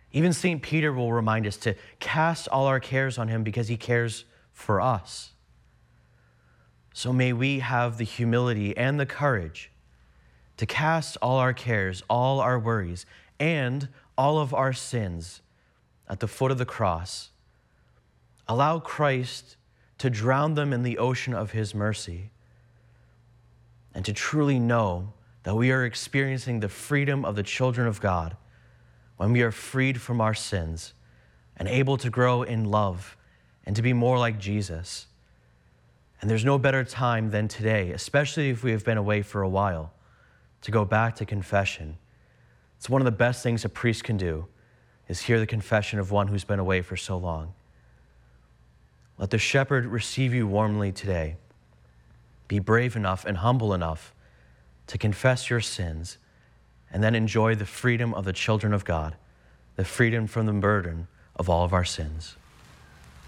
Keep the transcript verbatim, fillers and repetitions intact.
Even Saint Peter will remind us to cast all our cares on him because he cares for us. So may we have the humility and the courage to cast all our cares, all our worries, and all of our sins at the foot of the cross. Allow Christ to drown them in the ocean of his mercy, and to truly know that we are experiencing the freedom of the children of God when we are freed from our sins and able to grow in love and to be more like Jesus. And there's no better time than today, especially if we have been away for a while, to go back to confession. It's one of the best things a priest can do, is hear the confession of one who's been away for so long. Let the shepherd receive you warmly today. Be brave enough and humble enough to confess your sins and then enjoy the freedom of the children of God, the freedom from the burden of all of our sins.